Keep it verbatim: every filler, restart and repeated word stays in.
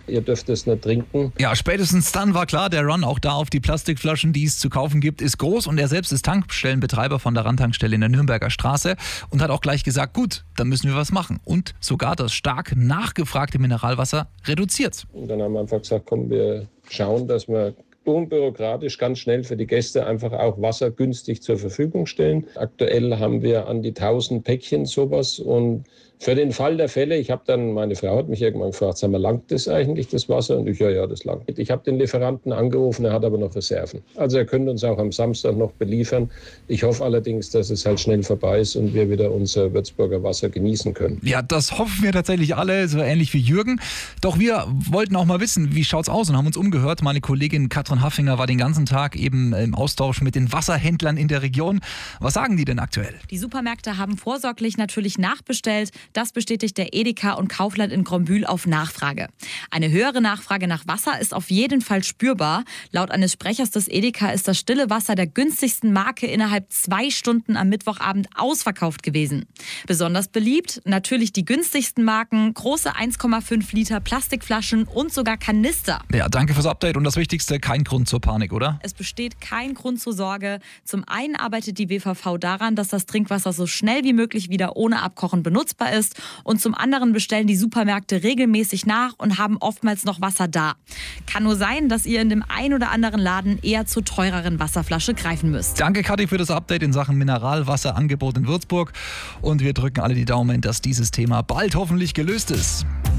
ihr dürft es nicht trinken. Ja, spätestens dann war klar, der Run auch da auf die Plastikflaschen, die es zu kaufen gibt, ist groß. Und er selbst ist Tankstellenbetreiber von der Randtankstelle in der Nürnberger Straße und hat auch gleich gesagt, gut, dann müssen wir was machen. Und sogar das stark nachgefragte Mineralwasser reduziert. Und dann haben wir einfach gesagt, komm, wir schauen, dass wir unbürokratisch ganz schnell für die Gäste einfach auch Wasser günstig zur Verfügung stellen. Aktuell haben wir an die tausend Päckchen sowas und für den Fall der Fälle, ich habe dann, meine Frau hat mich irgendwann gefragt, sag mal, langt das eigentlich, das Wasser? Und ich, ja, ja, das langt. Ich habe den Lieferanten angerufen, er hat aber noch Reserven. Also er könnte uns auch am Samstag noch beliefern. Ich hoffe allerdings, dass es halt schnell vorbei ist und wir wieder unser Würzburger Wasser genießen können. Ja, das hoffen wir tatsächlich alle, so ähnlich wie Jürgen. Doch wir wollten auch mal wissen, wie schaut's aus und haben uns umgehört. Meine Kollegin Katrin Haffinger war den ganzen Tag eben im Austausch mit den Wasserhändlern in der Region. Was sagen die denn aktuell? Die Supermärkte haben vorsorglich natürlich nachbestellt. Das bestätigt der Edeka und Kaufland in Grombühl auf Nachfrage. Eine höhere Nachfrage nach Wasser ist auf jeden Fall spürbar. Laut eines Sprechers des Edeka ist das stille Wasser der günstigsten Marke innerhalb zwei Stunden am Mittwochabend ausverkauft gewesen. Besonders beliebt natürlich die günstigsten Marken, große eins Komma fünf Liter Plastikflaschen und sogar Kanister. Ja, danke fürs Update und das Wichtigste, kein Grund zur Panik, oder? Es besteht kein Grund zur Sorge. Zum einen arbeitet die W V V daran, dass das Trinkwasser so schnell wie möglich wieder ohne Abkochen benutzbar ist. Und zum anderen bestellen die Supermärkte regelmäßig nach und haben oftmals noch Wasser da. Kann nur sein, dass ihr in dem ein oder anderen Laden eher zur teureren Wasserflasche greifen müsst. Danke, Kathi, für das Update in Sachen Mineralwasserangebot in Würzburg. Und wir drücken alle die Daumen, dass dieses Thema bald hoffentlich gelöst ist.